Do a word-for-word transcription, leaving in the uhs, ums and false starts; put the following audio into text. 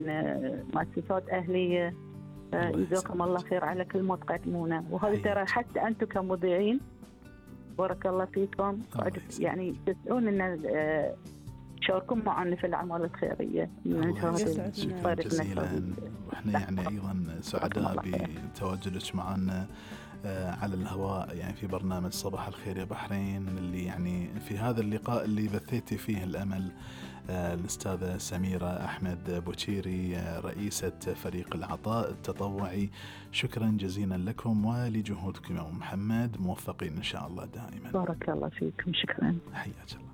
مؤسسات أهلية. جزاكم الله خير على كل ما تقدمونه، وهذا ترى حتى أنتم كمذيعين بارك الله فيكم يعني تسعون أن شاركون معنا في الأعمال الخيرية. الله يسعدك، شكرا جزيلا. وإحنا يعني أيضا سعداء بتواجدك معنا على الهواء يعني في برنامج صباح الخير يا بحرين، اللي يعني في هذا اللقاء اللي بثيتي فيه الأمل الأستاذة سميرة أحمد بوشيري رئيسة فريق العطاء التطوعي. شكرا جزيلا لكم ولجهودكم يا محمد، موفقين إن شاء الله دائما. بارك الله فيكم، شكرا. حياك الله.